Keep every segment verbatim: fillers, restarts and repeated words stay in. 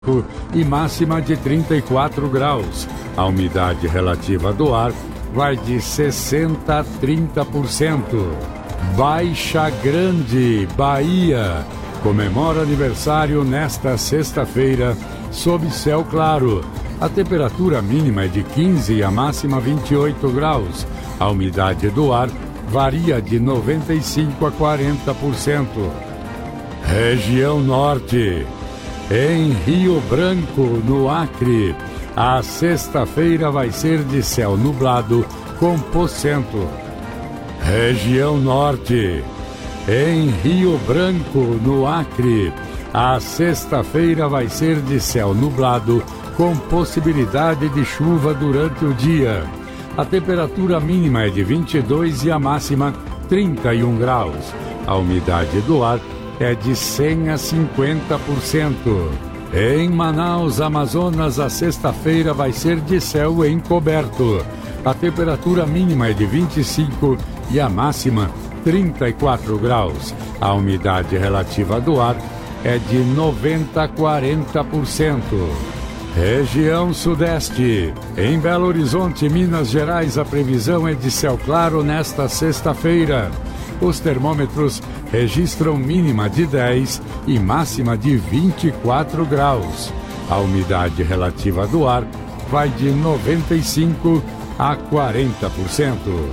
e máxima de trinta e quatro graus. A umidade relativa do ar vai de sessenta a trinta por cento. Baixa Grande, Bahia, comemora aniversário nesta sexta-feira, sob céu claro. A temperatura mínima é de quinze e a máxima vinte e oito graus. A umidade do ar varia de noventa e cinco a quarenta por cento. Região Norte. Em Rio Branco, no Acre, a sexta-feira vai ser de céu nublado com pocento. Região Norte. Em Rio Branco, no Acre, a sexta-feira vai ser de céu nublado com possibilidade de chuva durante o dia. A temperatura mínima é de vinte e dois e a máxima trinta e um graus. A umidade do ar é de cem a cinquenta por cento. Em Manaus, Amazonas, a sexta-feira vai ser de céu encoberto. A temperatura mínima é de vinte e cinco e a máxima trinta e quatro graus. A umidade relativa do ar é de noventa a quarenta por cento. Região Sudeste. Em Belo Horizonte, Minas Gerais, a previsão é de céu claro nesta sexta-feira. Os termômetros registram mínima de dez e máxima de vinte e quatro graus. A umidade relativa do ar vai de noventa e cinco a quarenta por cento.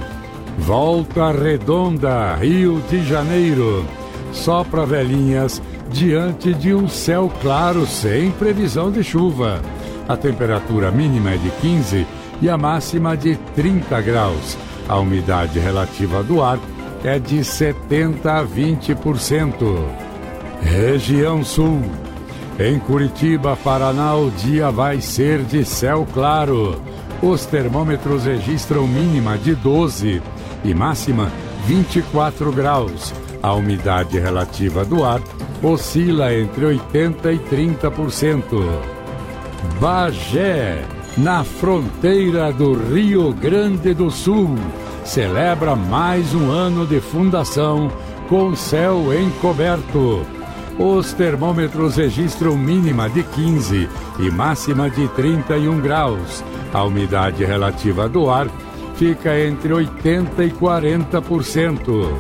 Volta Redonda, Rio de Janeiro. Sopra velhinhas diante de um céu claro sem previsão de chuva. A temperatura mínima é de quinze e a máxima de trinta graus. A umidade relativa do ar é de setenta a vinte por cento. Região Sul. Em Curitiba, Paraná, o dia vai ser de céu claro. Os termômetros registram mínima de doze e máxima vinte e quatro graus. A umidade relativa do ar oscila entre oitenta e trinta por cento. Bagé, na fronteira do Rio Grande do Sul, celebra mais um ano de fundação com céu encoberto. Os termômetros registram mínima de quinze e máxima de trinta e um graus. A umidade relativa do ar fica entre oitenta e quarenta por cento.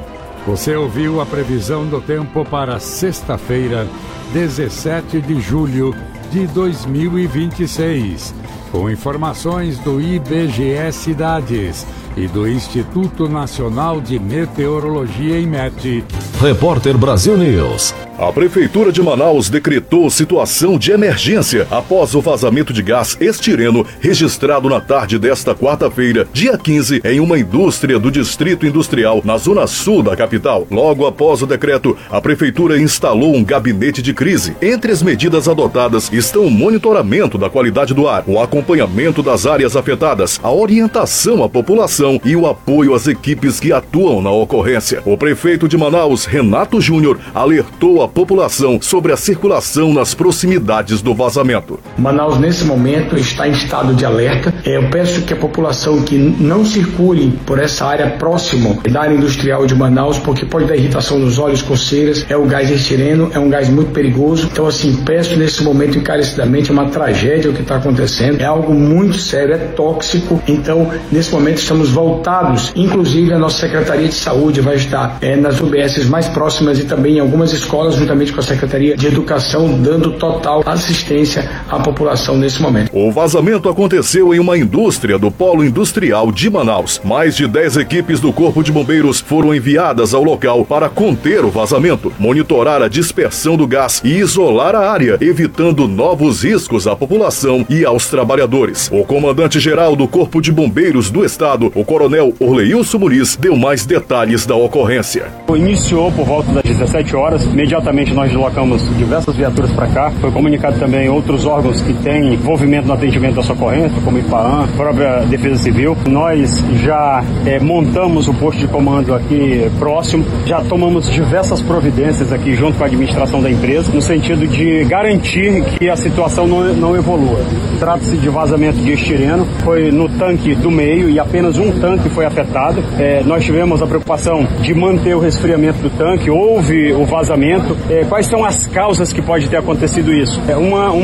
Você ouviu a previsão do tempo para sexta-feira, dezessete de julho de dois mil e vinte e seis, com informações do I B G E Cidades e do Instituto Nacional de Meteorologia, INMET. Repórter Brasil News. A Prefeitura de Manaus decretou situação de emergência após o vazamento de gás estireno registrado na tarde desta quarta-feira, dia quinze, em uma indústria do Distrito Industrial, na zona sul da capital. Logo após o decreto, a Prefeitura instalou um gabinete de crise. Entre as medidas adotadas estão o monitoramento da qualidade do ar, o acompanhamento das áreas afetadas, a orientação à população e o apoio às equipes que atuam na ocorrência. O prefeito de Manaus, Renato Júnior, alertou a população sobre a circulação nas proximidades do vazamento. Manaus, nesse momento, está em estado de alerta. Eu peço que a população que não circule por essa área próxima da área industrial de Manaus, porque pode dar irritação nos olhos, coceiras, é o gás estireno, é um gás muito perigoso. Então, assim, peço nesse momento encarecidamente, é uma tragédia o que está acontecendo, é algo muito sério, é tóxico. Então, nesse momento, estamos voltados, inclusive a nossa Secretaria de Saúde vai estar é, nas U B S mais próximas e também em algumas escolas, juntamente com a Secretaria de Educação, dando total assistência à população nesse momento. O vazamento aconteceu em uma indústria do Polo Industrial de Manaus. Mais de dez equipes do Corpo de Bombeiros foram enviadas ao local para conter o vazamento, monitorar a dispersão do gás e isolar a área, evitando novos riscos à população e aos trabalhadores. O comandante-geral do Corpo de Bombeiros do Estado, o coronel Orleilson Muniz, deu mais detalhes da ocorrência. Iniciou por volta das dezessete horas, imediatamente nós deslocamos diversas viaturas para cá. Foi comunicado também outros órgãos que têm envolvimento no atendimento dessa ocorrência, como o IPAAM, a própria Defesa Civil. Nós já é, montamos o posto de comando aqui próximo, já tomamos diversas providências aqui junto com a administração da empresa, no sentido de garantir que a situação não, não evolua. Trata-se de vazamento de estireno, foi no tanque do meio e apenas um tanque foi afetado. É, nós tivemos a preocupação de manter o resfriamento do tanque, houve o vazamento. É, quais são as causas que pode ter acontecido isso? É uma,